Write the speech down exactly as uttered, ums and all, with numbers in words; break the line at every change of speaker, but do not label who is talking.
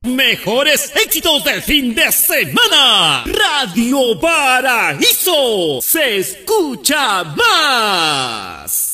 mejores éxitos del fin de semana. Radio Paraíso se escucha más.